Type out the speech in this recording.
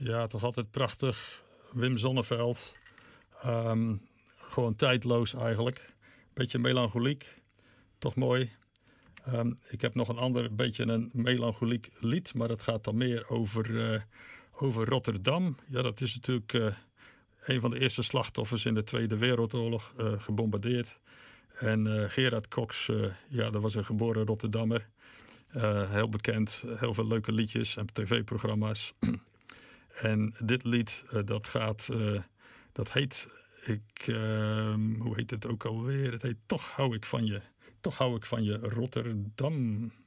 Ja, toch altijd prachtig. Wim Sonneveld. Gewoon tijdloos eigenlijk. Beetje melancholiek. Toch mooi. Ik heb nog een ander beetje een melancholiek lied. Maar dat gaat dan meer over Rotterdam. Ja, dat is natuurlijk een van de eerste slachtoffers in de Tweede Wereldoorlog. Gebombardeerd. En Gerard Cox, dat was een geboren Rotterdammer. Heel bekend. Heel veel leuke liedjes en tv-programma's. En dit lied, dat heet, hoe heet het ook alweer? Het heet Toch hou ik van je. Toch hou ik van je, Rotterdam.